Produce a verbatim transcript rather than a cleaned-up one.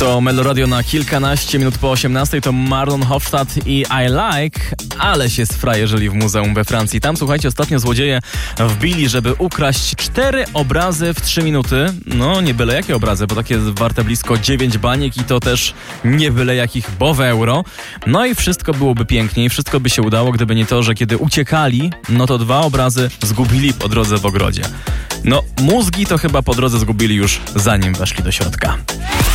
To Meloradio na kilkanaście minut po osiemnastej, to Marlon Hofstadt i I Like, ale się sfrajerzyli w muzeum we Francji. Tam, słuchajcie, ostatnio złodzieje wbili, żeby ukraść cztery obrazy w trzy minuty. No, nie byle jakie obrazy, bo takie warte blisko dziewięć baniek i to też nie byle jakich, bo w euro. No i wszystko byłoby pięknie i wszystko by się udało, gdyby nie to, że kiedy uciekali, no to dwa obrazy zgubili po drodze w ogrodzie. No, mózgi to chyba po drodze zgubili już zanim weszli do środka.